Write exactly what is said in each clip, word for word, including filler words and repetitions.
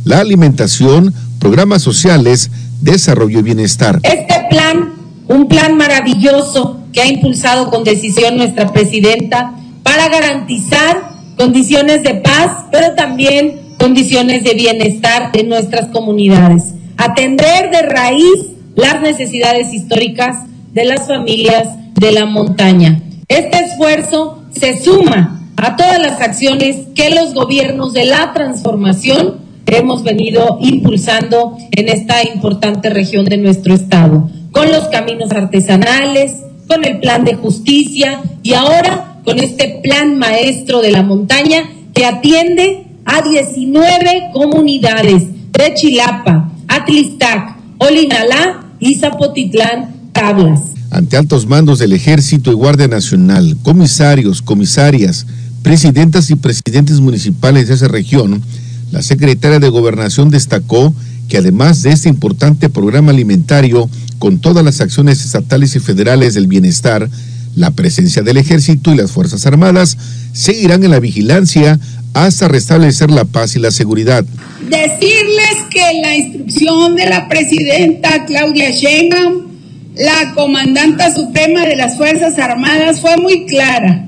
la alimentación, programas sociales, desarrollo y bienestar. Este plan, un plan maravilloso que ha impulsado con decisión nuestra presidenta para garantizar condiciones de paz, pero también condiciones de bienestar en nuestras comunidades. Atender de raíz las necesidades históricas de las familias de la montaña. Este esfuerzo se suma a todas las acciones que los gobiernos de la transformación hemos venido impulsando en esta importante región de nuestro estado, con los caminos artesanales, con el plan de justicia y ahora con este plan maestro de la montaña que atiende a diecinueve comunidades de Chilapa, Atlistac, Olinalá y Zapotitlán, Tablas. Ante altos mandos del Ejército y Guardia Nacional, comisarios, comisarias, presidentas y presidentes municipales de esa región, la secretaria de Gobernación destacó que además de este importante programa alimentario, con todas las acciones estatales y federales del bienestar, la presencia del Ejército y las Fuerzas Armadas seguirán en la vigilancia hasta restablecer la paz y la seguridad. Decirles que la instrucción de la presidenta Claudia Sheinbaum, la comandanta suprema de las Fuerzas Armadas, fue muy clara.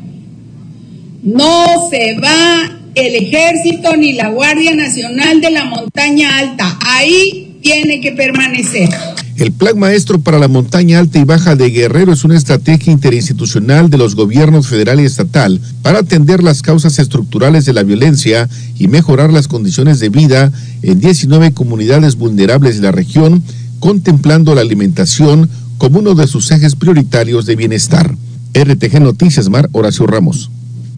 No se va el Ejército ni la Guardia Nacional de la Montaña Alta. Ahí tiene que permanecer. El Plan Maestro para la Montaña Alta y Baja de Guerrero es una estrategia interinstitucional de los gobiernos federal y estatal para atender las causas estructurales de la violencia y mejorar las condiciones de vida en diecinueve comunidades vulnerables de la región, contemplando la alimentación como uno de sus ejes prioritarios de bienestar. R T G Noticias, Mar Horacio Ramos.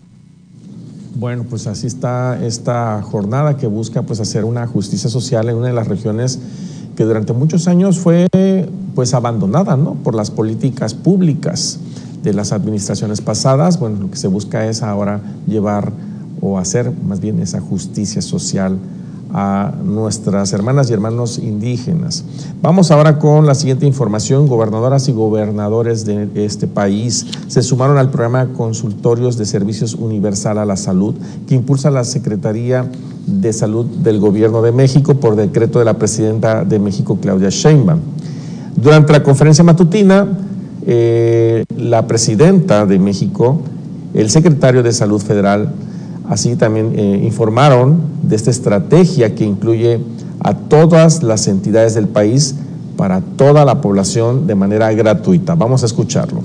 Bueno, pues así está esta jornada que busca pues hacer una justicia social en una de las regiones que durante muchos años fue pues abandonada, ¿no?, por las políticas públicas de las administraciones pasadas. Bueno, lo que se busca es ahora llevar o hacer más bien esa justicia social a nuestras hermanas y hermanos indígenas. Vamos ahora con la siguiente información. Gobernadoras y gobernadores de este país se sumaron al programa Consultorios de Servicios Universal a la Salud que impulsa la Secretaría de Salud del Gobierno de México por decreto de la presidenta de México, Claudia Sheinbaum. Durante la conferencia matutina, eh, la presidenta de México, el secretario de Salud Federal, así también eh, informaron de esta estrategia que incluye a todas las entidades del país para toda la población de manera gratuita. Vamos a escucharlo.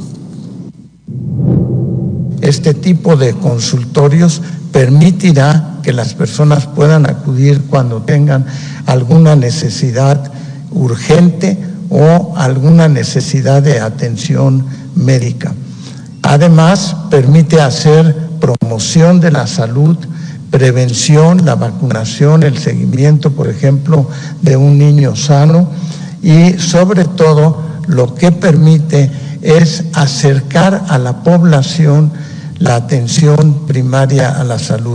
Este tipo de consultorios permitirá que las personas puedan acudir cuando tengan alguna necesidad urgente o alguna necesidad de atención médica. Además, permite hacer promoción de la salud, prevención, la vacunación, el seguimiento, por ejemplo, de un niño sano y sobre todo lo que permite es acercar a la población la atención primaria a la salud.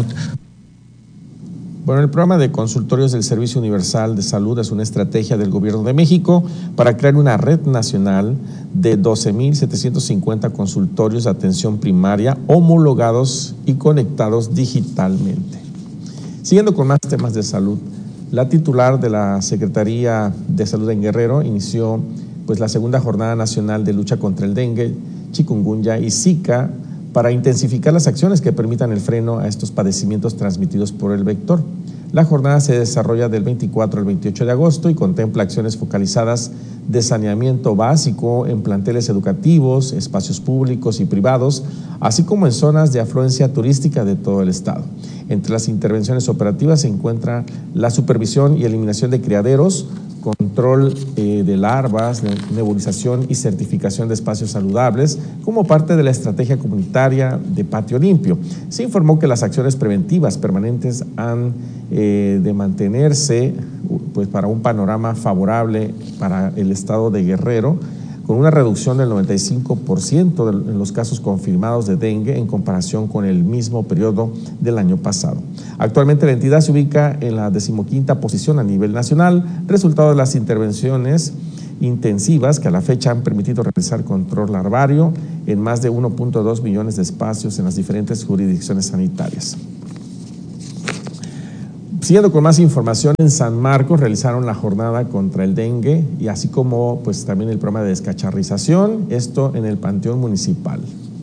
Bueno, el programa de consultorios del Servicio Universal de Salud es una estrategia del Gobierno de México para crear una red nacional de doce mil setecientos cincuenta consultorios de atención primaria homologados y conectados digitalmente. Siguiendo con más temas de salud, la titular de la Secretaría de Salud en Guerrero inició pues, la segunda jornada nacional de lucha contra el dengue, chikungunya y zika, para intensificar las acciones que permitan el freno a estos padecimientos transmitidos por el vector. La jornada se desarrolla del veinticuatro al veintiocho de agosto y contempla acciones focalizadas de saneamiento básico en planteles educativos, espacios públicos y privados, así como en zonas de afluencia turística de todo el estado. Entre las intervenciones operativas se encuentra la supervisión y eliminación de criaderos, control eh, de larvas, nebulización y certificación de espacios saludables como parte de la estrategia comunitaria de Patio Limpio. Se informó que las acciones preventivas permanentes han eh, de mantenerse pues, para un panorama favorable para el estado de Guerrero, con una reducción del noventa y cinco por ciento en los casos confirmados de dengue en comparación con el mismo periodo del año pasado. Actualmente la entidad se ubica en la decimoquinta posición a nivel nacional, resultado de las intervenciones intensivas que a la fecha han permitido realizar control larvario en más de uno punto dos millones de espacios en las diferentes jurisdicciones sanitarias. Siguiendo con más información, en San Marcos realizaron la jornada contra el dengue y así como pues también el programa de descacharrización, esto en el Panteón Municipal.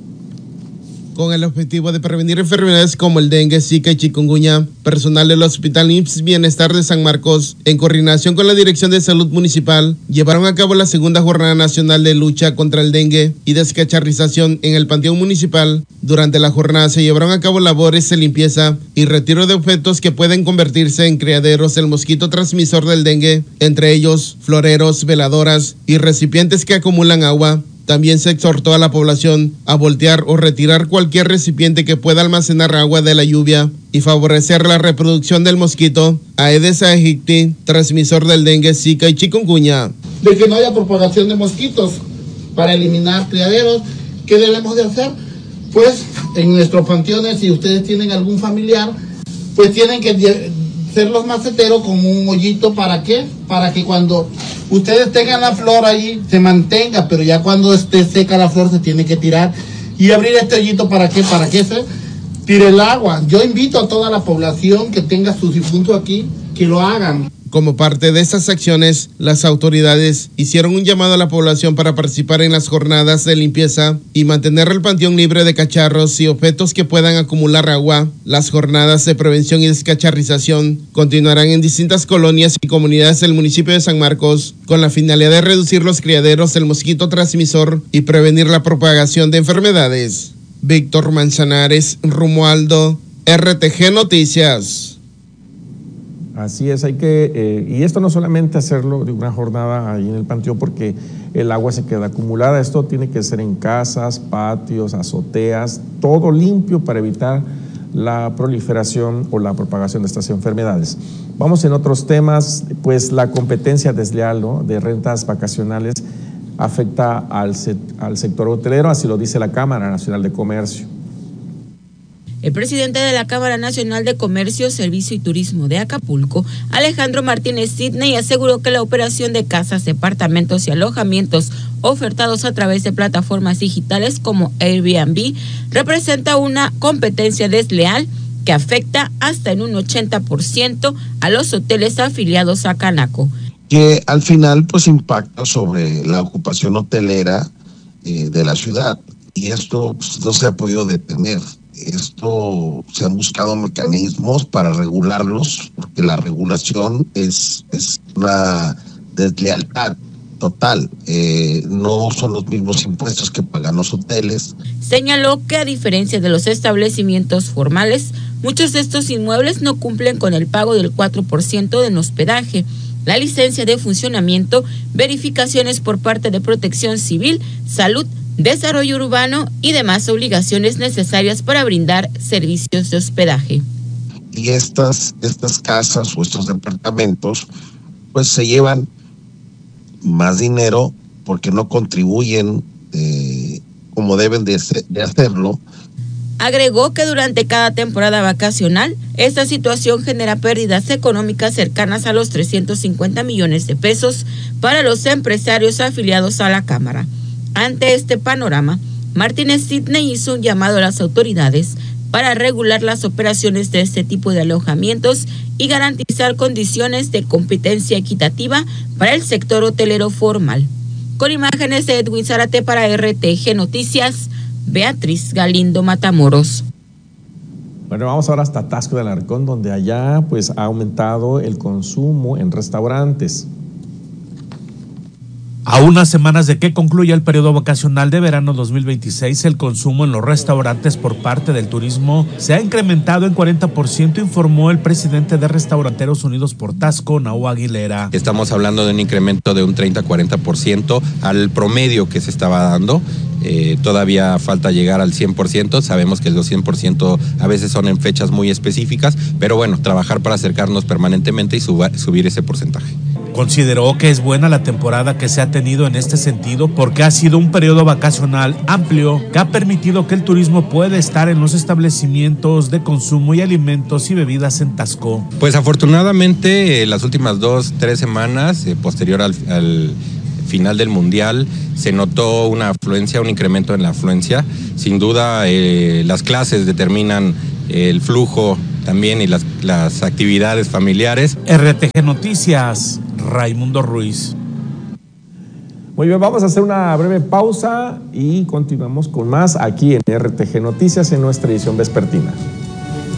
Con el objetivo de prevenir enfermedades como el dengue, zika y chikungunya, personal del Hospital I M S S Bienestar de San Marcos, en coordinación con la Dirección de Salud Municipal, llevaron a cabo la segunda jornada nacional de lucha contra el dengue y descacharrización en el Panteón Municipal. Durante la jornada se llevaron a cabo labores de limpieza y retiro de objetos que pueden convertirse en criaderos del mosquito transmisor del dengue, entre ellos floreros, veladoras y recipientes que acumulan agua. También se exhortó a la población a voltear o retirar cualquier recipiente que pueda almacenar agua de la lluvia y favorecer la reproducción del mosquito Aedes aegypti, transmisor del dengue, zika y chikungunya. De que no haya propagación de mosquitos para eliminar criaderos, ¿qué debemos de hacer? Pues en nuestros panteones, si ustedes tienen algún familiar, pues tienen que ser los maceteros con un hoyito. ¿Para qué? Para que cuando ustedes tengan la flor ahí se mantenga, pero ya cuando esté seca la flor se tiene que tirar y abrir este hoyito. ¿Para qué? Para que se tire el agua. Yo invito a toda la población que tenga sus difuntos aquí que lo hagan. Como parte de estas acciones, las autoridades hicieron un llamado a la población para participar en las jornadas de limpieza y mantener el panteón libre de cacharros y objetos que puedan acumular agua. Las jornadas de prevención y descacharrización continuarán en distintas colonias y comunidades del municipio de San Marcos con la finalidad de reducir los criaderos del mosquito transmisor y prevenir la propagación de enfermedades. Víctor Manzanares, Romualdo, R T G Noticias. Así es, hay que, eh, y esto no solamente hacerlo de una jornada ahí en el panteón porque el agua se queda acumulada, esto tiene que ser en casas, patios, azoteas, todo limpio para evitar la proliferación o la propagación de estas enfermedades. Vamos en otros temas, pues la competencia desleal, ¿no?, de rentas vacacionales afecta al, se al sector hotelero, así lo dice la Cámara Nacional de Comercio. El presidente de la Cámara Nacional de Comercio, Servicio y Turismo de Acapulco, Alejandro Martínez Sidney, aseguró que la operación de casas, departamentos y alojamientos ofertados a través de plataformas digitales como Airbnb representa una competencia desleal que afecta hasta en un ochenta por ciento a los hoteles afiliados a Canaco. Que al final pues impacta sobre la ocupación hotelera eh, de la ciudad y esto pues, no se ha podido detener. Esto se han buscado mecanismos para regularlos, porque la regulación es, es una deslealtad total. Eh, no son los mismos impuestos que pagan los hoteles. Señaló que a diferencia de los establecimientos formales, muchos de estos inmuebles no cumplen con el pago del cuatro por ciento del hospedaje, la licencia de funcionamiento, verificaciones por parte de Protección Civil, Salud, Desarrollo Urbano y demás obligaciones necesarias para brindar servicios de hospedaje. Y estas, estas casas o estos departamentos pues se llevan más dinero porque no contribuyen eh, como deben de, de hacerlo. Agregó que durante cada temporada vacacional, esta situación genera pérdidas económicas cercanas a los trescientos cincuenta millones de pesos para los empresarios afiliados a la Cámara. Ante este panorama, Martínez Sidney hizo un llamado a las autoridades para regular las operaciones de este tipo de alojamientos y garantizar condiciones de competencia equitativa para el sector hotelero formal. Con imágenes de Edwin Zárate para R T G Noticias, Beatriz Galindo Matamoros. Bueno, vamos ahora hasta Taxco de Alarcón, donde allá pues ha aumentado el consumo en restaurantes. A unas semanas de que concluya el periodo vacacional de verano dos mil veintiséis, el consumo en los restaurantes por parte del turismo se ha incrementado en cuarenta por ciento, informó el presidente de Restauranteros Unidos por Taxco, Nao Aguilera. Estamos hablando de un incremento de un treinta a cuarenta por ciento al promedio que se estaba dando. Eh, todavía falta llegar al cien por ciento, sabemos que los cien por ciento a veces son en fechas muy específicas, pero bueno, trabajar para acercarnos permanentemente y suba, subir ese porcentaje. Consideró que es buena la temporada que se ha tenido en este sentido porque ha sido un periodo vacacional amplio que ha permitido que el turismo pueda estar en los establecimientos de consumo y alimentos y bebidas en Taxco. Pues afortunadamente eh, las últimas dos, tres semanas, eh, posterior al, al final del Mundial, se notó una afluencia, un incremento en la afluencia. Sin duda eh, las clases determinan el flujo también y las, las actividades familiares. R T G Noticias, Raimundo Ruiz. Muy bien, vamos a hacer una breve pausa y continuamos con más aquí en R T G Noticias en nuestra edición vespertina.